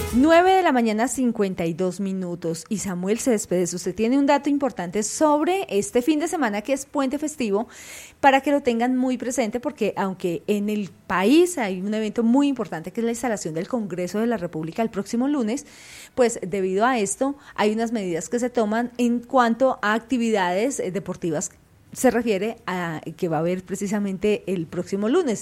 9 de la mañana, 52 minutos. Y Samuel Céspedes, usted tiene un dato importante sobre este fin de semana que es puente festivo, para que lo tengan muy presente, porque aunque en el país hay un evento muy importante que es la instalación del Congreso de la República el próximo lunes, pues debido a esto hay unas medidas que se toman en cuanto a actividades deportivas. Se refiere a que va a haber precisamente el próximo lunes.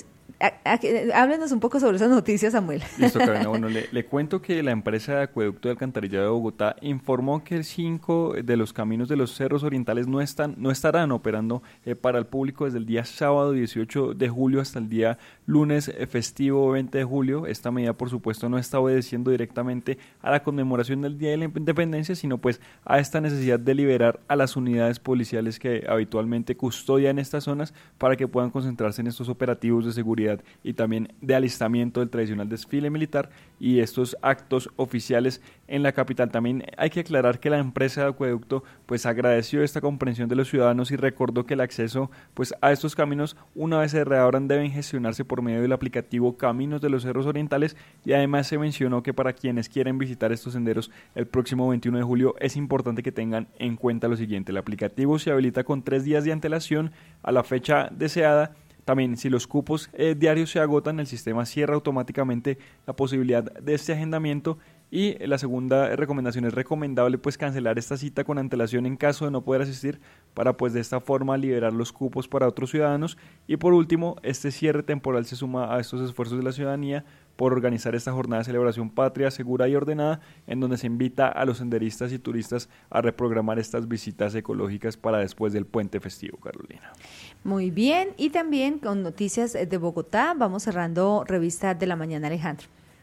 Háblenos un poco sobre esas noticias, Samuel. Listo, Carolina. Bueno, le cuento que la empresa de acueducto de alcantarillado de Bogotá informó que 5 de los caminos de los cerros orientales no estarán operando para el público desde el día sábado 18 de julio hasta el día lunes festivo 20 de julio. Esta medida, por supuesto, no está obedeciendo directamente a la conmemoración del Día de la Independencia, sino pues a esta necesidad de liberar a las unidades policiales que habitualmente custodian estas zonas para que puedan concentrarse en estos operativos de seguridad y también de alistamiento del tradicional desfile militar y estos actos oficiales en la capital. También hay que aclarar que la empresa de acueducto pues agradeció esta comprensión de los ciudadanos y recordó que el acceso pues a estos caminos, una vez se reabran, deben gestionarse por medio del aplicativo Caminos de los Cerros Orientales, y además se mencionó que para quienes quieren visitar estos senderos el próximo 21 de julio es importante que tengan en cuenta lo siguiente: el aplicativo se habilita con 3 días de antelación a la fecha deseada. También, si los cupos diarios se agotan, el sistema cierra automáticamente la posibilidad de este agendamiento. Y la segunda recomendación: es recomendable pues cancelar esta cita con antelación en caso de no poder asistir, para pues de esta forma liberar los cupos para otros ciudadanos. Y por último, este cierre temporal se suma a estos esfuerzos de la ciudadanía por organizar esta jornada de celebración patria segura y ordenada, en donde se invita a los senderistas y turistas a reprogramar estas visitas ecológicas para después del puente festivo, Carolina. Muy bien, y también con noticias de Bogotá, vamos cerrando Revista de la Mañana, Alejandro.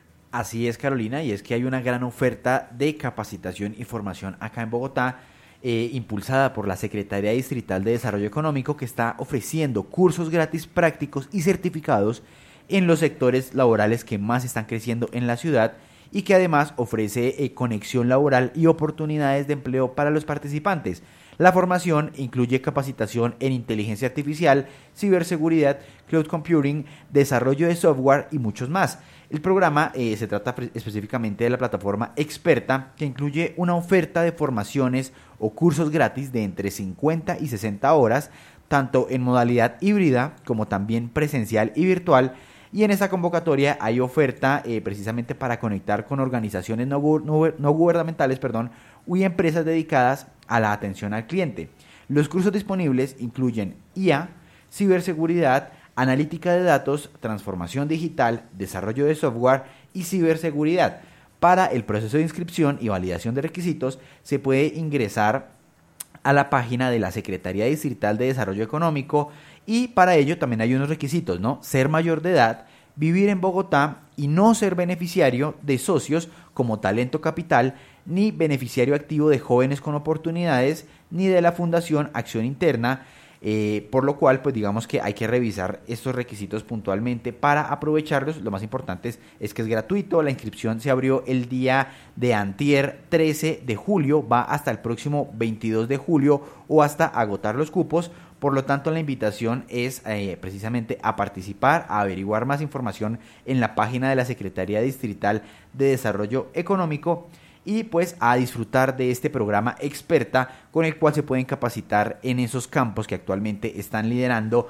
Así es, Carolina, y es que hay una gran oferta de capacitación y formación acá en Bogotá, impulsada por la Secretaría Distrital de Desarrollo Económico, que está ofreciendo cursos gratis prácticos y certificados en los sectores laborales que más están creciendo en la ciudad, y que además ofrece conexión laboral y oportunidades de empleo para los participantes. La formación incluye capacitación en inteligencia artificial, ciberseguridad, cloud computing, desarrollo de software y muchos más. El programa se trata específicamente de la plataforma Experta, que incluye una oferta de formaciones o cursos gratis de entre 50 y 60 horas, tanto en modalidad híbrida como también presencial y virtual. Y en esta convocatoria hay oferta precisamente para conectar con organizaciones no gubernamentales, y empresas dedicadas a la atención al cliente. Los cursos disponibles incluyen IA, ciberseguridad, analítica de datos, transformación digital, desarrollo de software y ciberseguridad. Para el proceso de inscripción y validación de requisitos se puede ingresar a la página de la Secretaría Distrital de Desarrollo Económico, y para ello también hay unos requisitos, ¿no? Ser mayor de edad, vivir en Bogotá y no ser beneficiario de socios como Talento Capital, ni beneficiario activo de Jóvenes con Oportunidades, ni de la Fundación Acción Interna, por lo cual pues digamos que hay que revisar estos requisitos puntualmente para aprovecharlos. Lo más importante es que es gratuito. La inscripción se abrió el día de antier 13 de julio, va hasta el próximo 22 de julio o hasta agotar los cupos. Por lo tanto, la invitación es precisamente a participar, a averiguar más información en la página de la Secretaría Distrital de Desarrollo Económico, y pues a disfrutar de este programa Experta, con el cual se pueden capacitar en esos campos que actualmente están liderando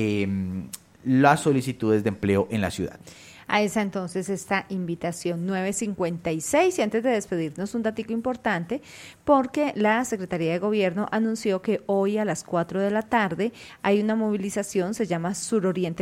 las solicitudes de empleo en la ciudad. A esa entonces esta invitación 9:56, y antes de despedirnos un datico importante, porque la Secretaría de Gobierno anunció que hoy a las 4 de la tarde hay una movilización, se llama Suroriente